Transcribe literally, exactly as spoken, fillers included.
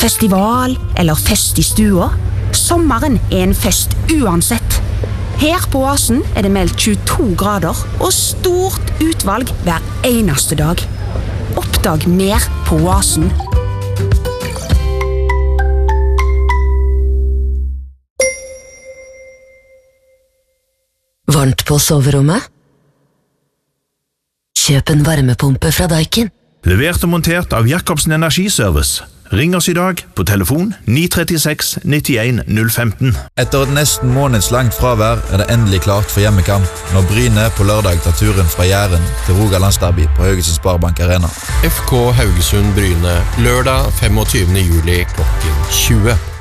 festival eller fest i stua. Sommeren er en fest uansett. Her på Oasen er det meldt tjueto grader og stort utvalg hver eneste dag. Oppdag mer på Oasen. Varmt på soverommet? Kjøp en varmepumpe fra Daikin. Levert og montert av Jacobsen Energiservice. Ring oss i dag på telefon ni tre seks, ni en, null fem. Etter et nesten månedslangt fravær er det endelig klart for hjemmekamp når Bryne på lørdag tar turen fra Jæren til Rogalandsderby på Haugesund Sparebank Arena. F K Haugesund Bryne, lørdag femogtyvende juli klokken tjue.